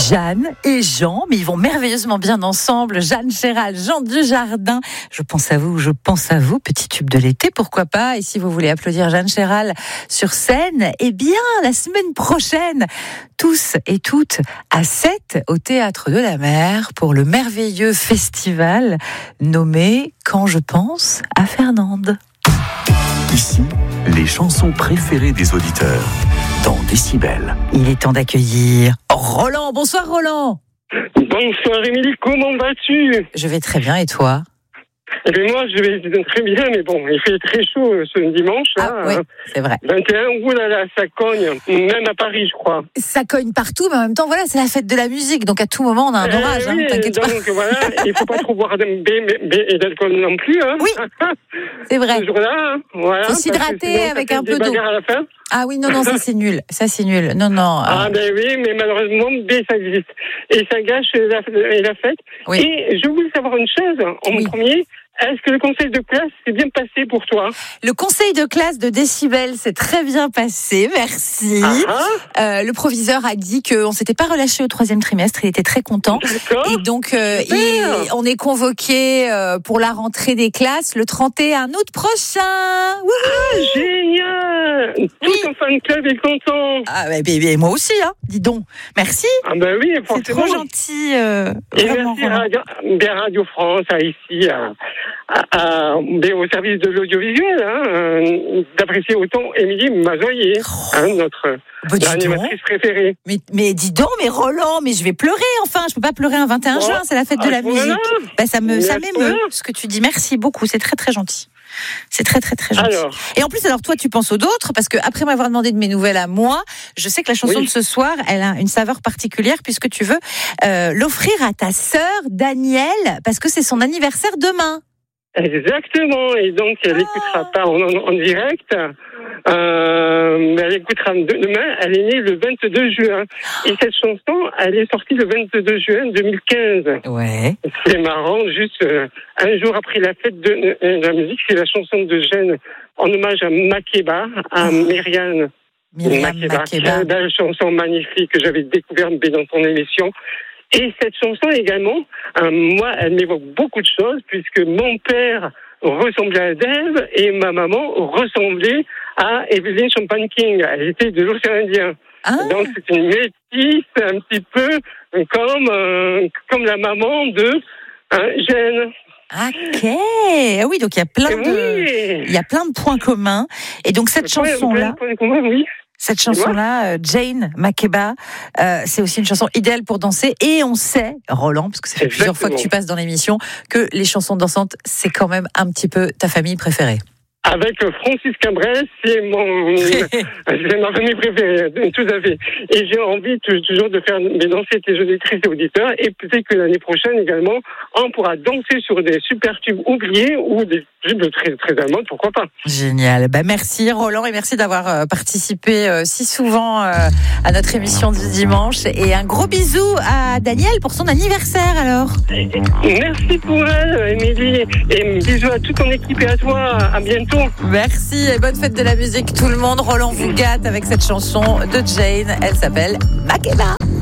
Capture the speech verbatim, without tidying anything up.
Jeanne et Jean, mais ils vont merveilleusement bien ensemble. Jeanne Chéral, Jean Dujardin. Je pense à vous, je pense à vous, petit tube de l'été, pourquoi pas. Et si vous voulez applaudir Jeanne Chéral sur scène, eh bien, la semaine prochaine, tous et toutes à sept au Théâtre de la Mer pour le merveilleux festival nommé Quand je pense à Fernande. Ici, les chansons préférées des auditeurs dans Décibel. Il est temps d'accueillir Roland. Bonsoir Roland. Bonsoir Émilie, comment vas-tu? Je vais très bien et toi? Et moi, je vais très bien, mais bon, il fait très chaud ce dimanche. Ah là, oui, c'est vrai. vingt et un, ouh là là, ça cogne, même à Paris, je crois. Ça cogne partout, mais en même temps, voilà, c'est la fête de la musique, donc à tout moment, on a un Eh orage, oui, hein, t'inquiète donc, pas. Donc voilà, il ne faut pas trop boire de B, B et d'alcool non plus. Hein. Oui, c'est vrai. Ce jour-là, hein, voilà. Faut s'hydrater avec un peu d'eau. À la fin. Ah oui, non, non, ça c'est nul, ça c'est nul. Non, non. Ah euh... ben oui, mais malheureusement, B, ça existe. Et ça gâche la, la fête. Oui. Et je voulais savoir une chose, en Oui. premier. Est-ce que le conseil de classe s'est bien passé pour toi? Le conseil de classe de Décibel s'est très bien passé, merci. Ah, Euh, le proviseur a dit qu'on ne s'était pas relâché au troisième trimestre, il était très content. d'accord. Et donc, euh, Super. il- on est convoqué euh, pour la rentrée des classes le trente et un août prochain. Wouhou. Génial! Tout Oui. ton fan club est content. Ah, bah, bah, bah, moi aussi, hein. Dis donc. Merci. Ah ben oui, C'est forcément. trop gentil. Euh, Et vraiment, merci à Roland. Radio, bien Radio France, à ici, à, à, à- bien au service de l'audiovisuel, hein, euh, d'apprécier autant Émilie Mazoyer, hein, notre Bah, dis animatrice donc. préférée. Mais, mais dis donc, mais Roland, mais je vais pleurer enfin. Je peux pas pleurer un vingt et un Oh, juin, c'est la fête de à la ce moment-là. musique. Bah, ça me, Mais ça à ce m'émeut moment-là. ce que tu dis. Merci beaucoup, c'est très très gentil. C'est très très très gentil. Alors, Et en plus, alors toi, tu penses aux d'autres parce que après m'avoir demandé de mes nouvelles à moi, je sais que la chanson Oui. de ce soir, elle a une saveur particulière puisque tu veux euh, l'offrir à ta sœur Danielle parce que c'est son anniversaire demain. exactement. Et donc, elle Ah. n'écoutera pas en, en, en direct. Euh, mais elle écoutera de- demain. Elle est née le vingt-deux juin. Et cette chanson, elle est sortie le vingt-deux juin deux mille quinze. Ouais. C'est marrant, juste euh, un jour après la fête de, euh, de la musique, c'est la chanson de Gênes en hommage à Makeba, à Myriam Myriam Makeba. Makeba. Quelle belle chanson magnifique que j'avais découverte dans ton émission. Et cette chanson également, euh, moi, elle m'évoque beaucoup de choses puisque mon père ressemblait à Dave et ma maman ressemblait à Evelyn Champagne King. Elle était de l'océan Indien. Ah. Donc c'est une métisse un petit peu comme euh, comme la maman de euh, Gênes. Ok. Ah oui, donc il y a plein de, Oui. il y a plein de points communs. Et donc cette chanson-là. Ouais, ouais, ouais, oui. Cette chanson-là, euh, Jane Makeba, euh, c'est aussi une chanson idéale pour danser. Et on sait, Roland, parce que ça fait plusieurs Exactement. fois que tu passes dans l'émission, que les chansons dansantes, c'est quand même un petit peu ta famille préférée. Avec Francis Cabrel, c'est mon, c'est ma famille préférée, tout à fait. Et j'ai envie t- toujours de faire mais danser tes auditrices et auditeurs. Et peut-être que l'année prochaine également, on pourra danser sur des super tubes oubliés ou des tubes très, très allemands, pourquoi pas. Génial. Bah, merci Roland et merci d'avoir euh, participé euh, si souvent euh, à notre émission du dimanche. Et un gros bisou à Daniel pour son anniversaire alors. Merci pour elle, Émilie. Et bisous à toute ton équipe et à toi. À bientôt. Merci et bonne fête de la musique tout le monde. Roland vous gâte avec cette chanson de Jane. Elle s'appelle Makeba.